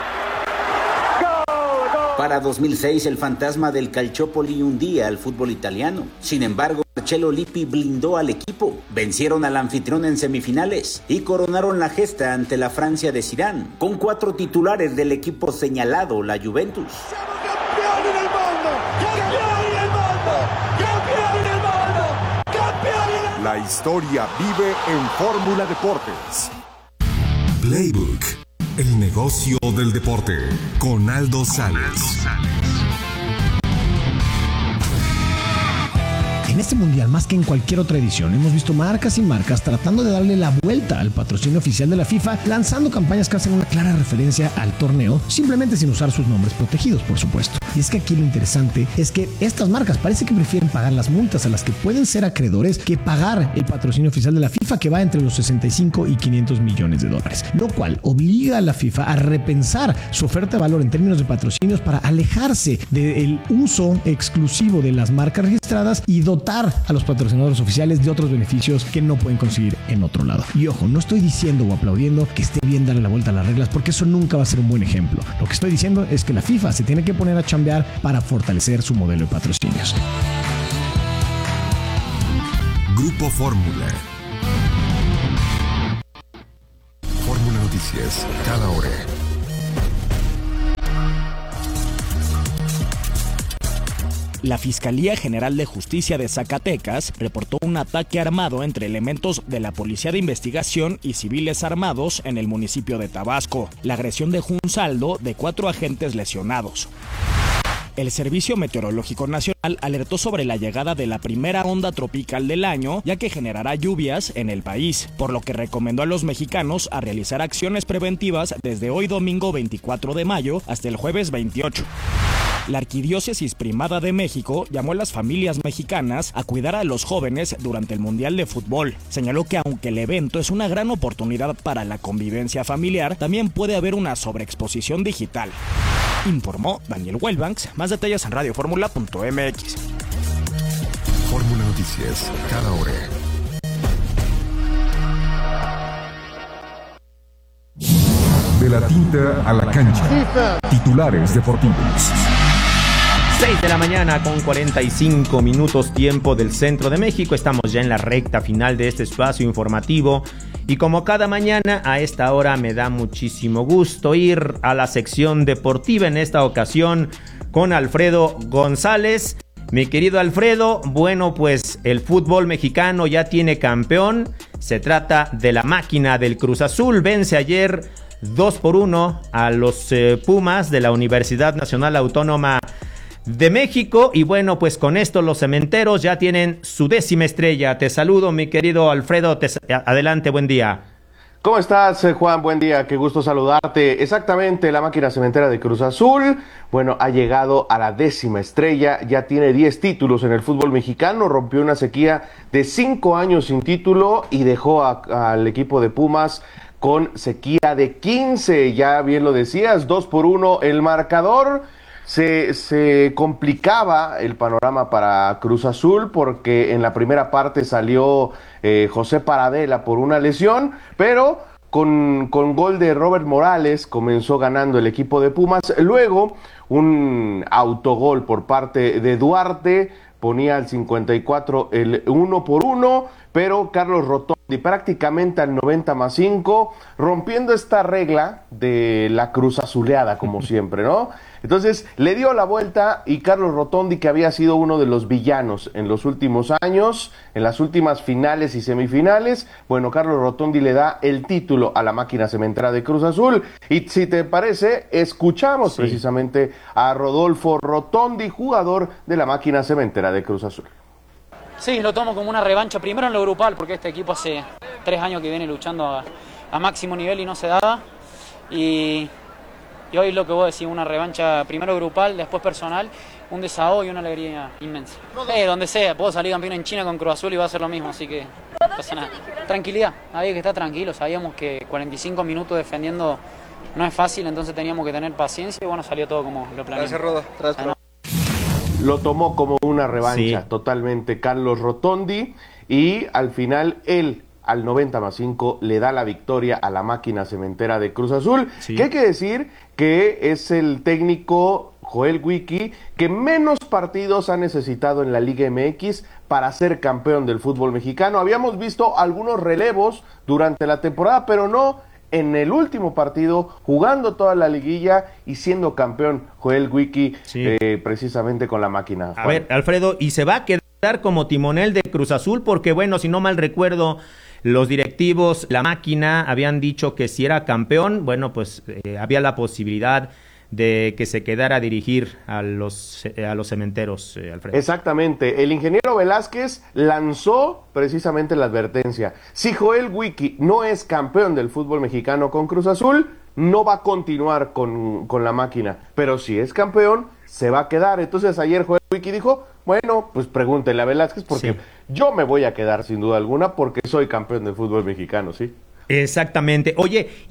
Para dos mil seis, el fantasma del Calciopoli hundía al fútbol italiano. Sin embargo, Marcello Lippi blindó al equipo. Vencieron al anfitrión en semifinales y coronaron la gesta ante la Francia de Zidane, con cuatro titulares del equipo señalado, la Juventus. ¡Siamo campioni del mundo! ¡Campioni del mundo! ¡Campioni del mundo! ¡Campioni del mundo! La historia vive en Fórmula Deportes. Playbook. El negocio del deporte, con Aldo Sales. En este mundial, más que en cualquier otra edición, hemos visto marcas y marcas tratando de darle la vuelta al patrocinio oficial de la FIFA, lanzando campañas que hacen una clara referencia al torneo, simplemente sin usar sus nombres protegidos, por supuesto. Y es que aquí lo interesante es que estas marcas parece que prefieren pagar las multas a las que pueden ser acreedores que pagar el patrocinio oficial de la FIFA, que va entre los sesenta y cinco y quinientos millones de dólares, lo cual obliga a la FIFA a repensar su oferta de valor en términos de patrocinios para alejarse del uso exclusivo de las marcas registradas y dotar dotar a los patrocinadores oficiales de otros beneficios que no pueden conseguir en otro lado. Y ojo, no estoy diciendo o aplaudiendo que esté bien darle la vuelta a las reglas, porque eso nunca va a ser un buen ejemplo. Lo que estoy diciendo es que la FIFA se tiene que poner a chambear para fortalecer su modelo de patrocinios. Grupo Fórmula. Fórmula Noticias, cada hora. La Fiscalía General de Justicia de Zacatecas reportó un ataque armado entre elementos de la Policía de Investigación y civiles armados en el municipio de Tabasco. La agresión dejó un saldo de cuatro agentes lesionados. El Servicio Meteorológico Nacional alertó sobre la llegada de la primera onda tropical del año, ya que generará lluvias en el país, por lo que recomendó a los mexicanos a realizar acciones preventivas desde hoy domingo veinticuatro de mayo hasta el jueves veintiocho. La Arquidiócesis Primada de México llamó a las familias mexicanas a cuidar a los jóvenes durante el Mundial de Fútbol. Señaló que aunque el evento es una gran oportunidad para la convivencia familiar, también puede haber una sobreexposición digital. Informó Daniel Wellbanks. Más detalles en radio fórmula punto m x. Fórmula Noticias, cada hora. De la tinta a la cancha. Titulares deportivos. seis de la mañana con cuarenta y cinco minutos tiempo del centro de México. Estamos ya en la recta final de este espacio informativo y como cada mañana a esta hora me da muchísimo gusto ir a la sección deportiva, en esta ocasión con Alfredo González. Mi querido Alfredo, bueno, pues el fútbol mexicano ya tiene campeón. Se trata de la máquina del Cruz Azul. Vence ayer dos por uno a los eh, Pumas de la Universidad Nacional Autónoma de México, y bueno, pues con esto los cementeros ya tienen su décima estrella. Te saludo, mi querido Alfredo, te, adelante, buen día. ¿Cómo estás, Juan? Buen día, qué gusto saludarte. Exactamente, la máquina cementera de Cruz Azul, bueno, ha llegado a la décima estrella, ya tiene diez títulos en el fútbol mexicano, rompió una sequía de cinco años sin título y dejó a, al equipo de Pumas con sequía de quince, ya bien lo decías, dos por uno el marcador. Se, se complicaba el panorama para Cruz Azul porque en la primera parte salió eh, José Paradela por una lesión, pero con, con gol de Robert Morales comenzó ganando el equipo de Pumas. Luego un autogol por parte de Duarte ponía al cincuenta y cuatro el uno por uno, pero Carlos Rotondi prácticamente al noventa más cinco, rompiendo esta regla de la cruz azuleada, como siempre, ¿no? Entonces le dio la vuelta y Carlos Rotondi, que había sido uno de los villanos en los últimos años, en las últimas finales y semifinales, bueno, Carlos Rotondi le da el título a la máquina cementera de Cruz Azul. Y si te parece, escuchamos sí. precisamente a Rodolfo Rotondi, jugador de la máquina cementera de Cruz Azul. Sí, lo tomo como una revancha, primero en lo grupal, porque este equipo hace tres años que viene luchando a, a máximo nivel y no se daba. Y... Y hoy lo que vos decís, una revancha primero grupal, después personal, un desahogo y una alegría inmensa. Eh, donde sea, puedo salir campeón en China con Cruz Azul y va a ser lo mismo, así que no pasa nada. Tranquilidad, había que estar tranquilo, sabíamos que cuarenta y cinco minutos defendiendo no es fácil, entonces teníamos que tener paciencia y bueno, salió todo como lo planeamos. Gracias, Rodo. Gracias, Rodo. Lo tomó como una revancha sí. totalmente Carlos Rotondi y al final él, al noventa más cinco, le da la victoria a la máquina cementera de Cruz Azul, sí. que hay que decir que es el técnico Joel Wiki que menos partidos ha necesitado en la Liga M X para ser campeón del fútbol mexicano. Habíamos visto algunos relevos durante la temporada, pero no en el último partido, jugando toda la liguilla y siendo campeón Joel Wiki, sí. eh, precisamente con la máquina. A Juan. ver, Alfredo, ¿y se va a quedar como timonel de Cruz Azul? Porque bueno, si no mal recuerdo, los directivos, la máquina, habían dicho que si era campeón, bueno, pues eh, había la posibilidad de que se quedara a dirigir a los, eh, a los cementeros, eh, Alfredo. Exactamente. El ingeniero Velázquez lanzó precisamente la advertencia. Si Joel Wiki no es campeón del fútbol mexicano con Cruz Azul, no va a continuar con, con la máquina. Pero si es campeón, se va a quedar. Entonces ayer Joel Wiki dijo, bueno, pues pregúntele a Velázquez porque sí. yo me voy a quedar sin duda alguna porque soy campeón del fútbol mexicano, ¿sí? Exactamente. Oye, y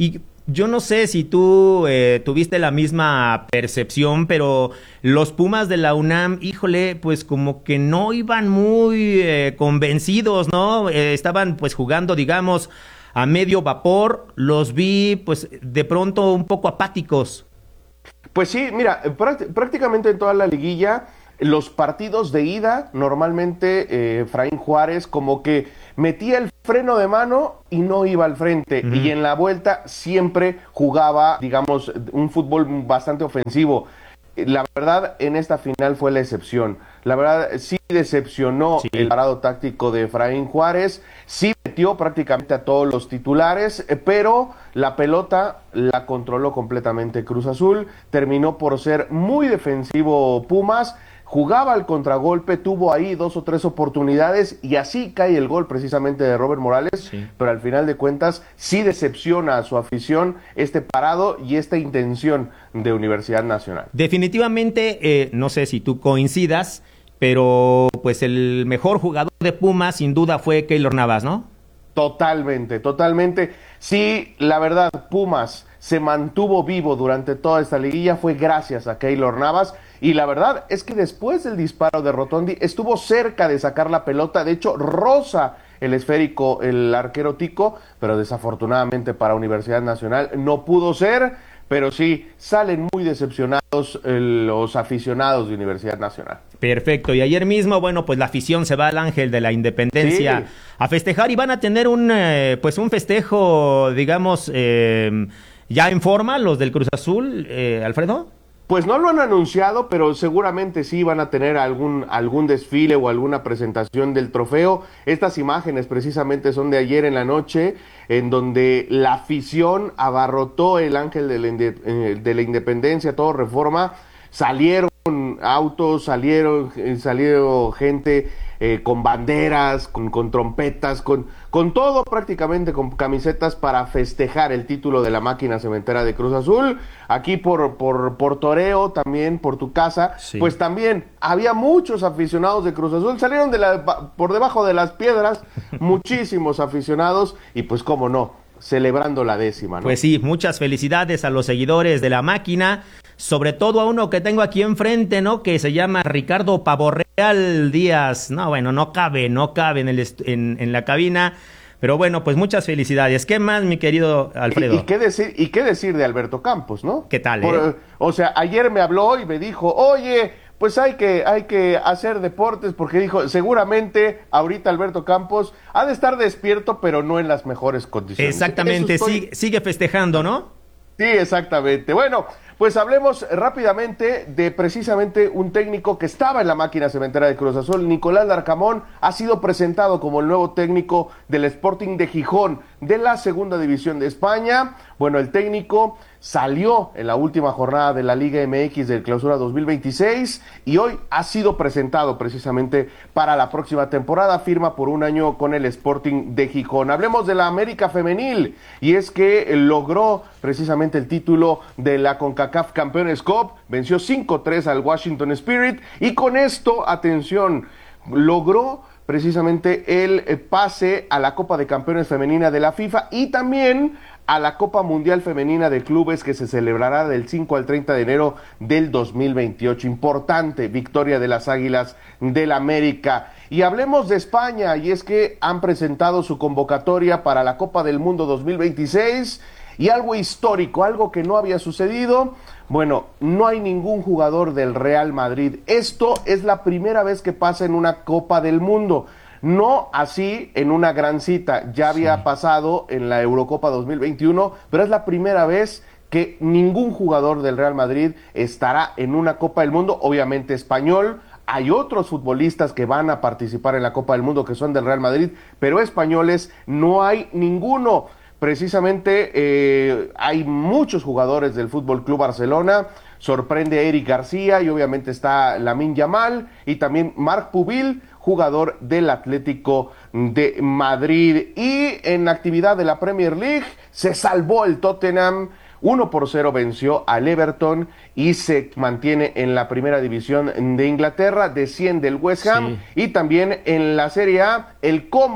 yo no sé si tú eh, tuviste la misma percepción, pero los Pumas de la UNAM, híjole, pues como que no iban muy eh, convencidos, ¿no? Eh, estaban pues jugando, digamos, a medio vapor. Los vi pues de pronto un poco apáticos. Pues sí, mira, prácticamente en toda la liguilla, los partidos de ida, normalmente eh, Efraín Juárez como que metía el freno de mano y no iba al frente. Uh-huh. Y en la vuelta siempre jugaba, digamos, un fútbol bastante ofensivo. La verdad, en esta final fue la excepción. La verdad, sí decepcionó sí. el parado táctico de Efraín Juárez. Sí metió prácticamente a todos los titulares, pero la pelota la controló completamente Cruz Azul. Terminó por ser muy defensivo Pumas. Jugaba al contragolpe, tuvo ahí dos o tres oportunidades y así cae el gol precisamente de Robert Morales, sí. pero al final de cuentas sí decepciona a su afición este parado y esta intención de Universidad Nacional. Definitivamente, eh, no sé si tú coincidas, pero pues el mejor jugador de Pumas sin duda fue Keylor Navas, ¿no? Totalmente, totalmente. Sí, la verdad, Pumas se mantuvo vivo durante toda esta liguilla fue gracias a Keylor Navas. Y la verdad es que después del disparo de Rotondi estuvo cerca de sacar la pelota, de hecho roza el esférico el arquero Tico, pero desafortunadamente para Universidad Nacional no pudo ser, pero sí salen muy decepcionados eh, los aficionados de Universidad Nacional. Perfecto, y ayer mismo, bueno, pues la afición se va al Ángel de la Independencia sí. a festejar y van a tener un, eh, pues un festejo, digamos, eh, ya en forma los del Cruz Azul, eh, Alfredo. Pues no lo han anunciado, pero seguramente sí van a tener algún, algún desfile o alguna presentación del trofeo. Estas imágenes precisamente son de ayer en la noche, en donde la afición abarrotó el Ángel de la, de la Independencia, todo Reforma. Salieron autos, salieron, salieron gente eh, con banderas, con, con trompetas, con, con todo prácticamente, con camisetas para festejar el título de la máquina cementera de Cruz Azul. Aquí por, por, por Toreo, también por tu casa, sí. pues también había muchos aficionados de Cruz Azul, salieron de la, por debajo de las piedras, muchísimos aficionados, y pues cómo no, celebrando la décima, ¿no? Pues sí, muchas felicidades a los seguidores de la máquina, sobre todo a uno que tengo aquí enfrente, ¿no? Que se llama Ricardo Pavorreal Díaz. No, bueno, no cabe, no cabe en, el est- en, en la cabina. Pero bueno, pues muchas felicidades. ¿Qué más, mi querido Alfredo? ¿Y, y, qué, decir, y qué decir de Alberto Campos, ¿no? ¿Qué tal, Por, eh? O sea, ayer me habló y me dijo, oye, pues hay que, hay que hacer deportes, porque dijo, seguramente ahorita Alberto Campos ha de estar despierto, pero no en las mejores condiciones. Exactamente, estoy... sigue, sigue festejando, ¿no? Sí, exactamente. Bueno, pues hablemos rápidamente de precisamente un técnico que estaba en la máquina cementera de Cruz Azul. Nicolás Larcamón ha sido presentado como el nuevo técnico del Sporting de Gijón de la segunda división de España. Bueno, el técnico salió en la última jornada de la Liga M X del Clausura dos mil veintiséis y hoy ha sido presentado precisamente para la próxima temporada. Firma por un año con el Sporting de Gijón. Hablemos de la América Femenil, y es que logró precisamente el título de la CONCACAF Campeones Cup, venció cinco tres al Washington Spirit y con esto, atención, logró precisamente el pase a la Copa de Campeones Femenina de la FIFA y también a la Copa Mundial Femenina de Clubes, que se celebrará del cinco al treinta de enero del dos mil veintiocho. Importante victoria de las Águilas del América. Y hablemos de España, y es que han presentado su convocatoria para la Copa del Mundo dos mil veintiséis y algo histórico, algo que no había sucedido. Bueno, no hay ningún jugador del Real Madrid. Esto es la primera vez que pasa en una Copa del Mundo. No así en una gran cita, ya había sí. pasado en la Eurocopa dos mil veintiuno, pero es la primera vez que ningún jugador del Real Madrid estará en una Copa del Mundo, obviamente español. Hay otros futbolistas que van a participar en la Copa del Mundo que son del Real Madrid, pero españoles no hay ninguno. Precisamente eh, hay muchos jugadores del Fútbol Club Barcelona. Sorprende a Eric García y obviamente está Lamine Yamal y también Marc Pubil, jugador del Atlético de Madrid. Y en actividad de la Premier League se salvó el Tottenham, uno por cero venció al Everton y se mantiene en la primera división de Inglaterra, desciende el West Ham sí. y también en la Serie A el Como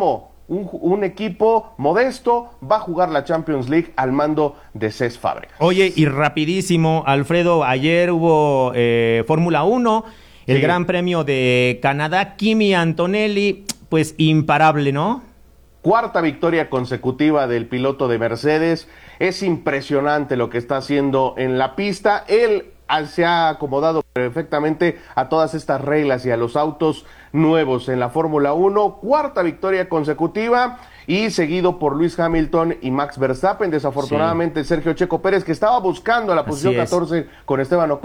un, un equipo modesto, va a jugar la Champions League al mando de Cesc Fábregas. Oye, y rapidísimo, Alfredo, ayer hubo eh, Fórmula uno, el Sí. Gran Premio de Canadá, Kimi Antonelli, pues imparable, ¿no? Cuarta victoria consecutiva del piloto de Mercedes. Es impresionante lo que está haciendo en la pista. Él se ha acomodado perfectamente a todas estas reglas y a los autos nuevos en la Fórmula uno. Cuarta victoria consecutiva y seguido por Lewis Hamilton y Max Verstappen. Desafortunadamente, sí. Sergio Checo Pérez, que estaba buscando la posición catorce con Esteban Ocon,